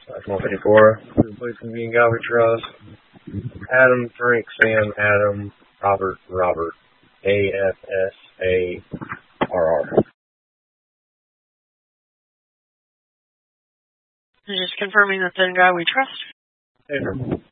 That's 154. Please convene God we trust. Adam, Frank, Sam, Adam, Robert, AFSARR. Just confirming that the God we trust. Affirm.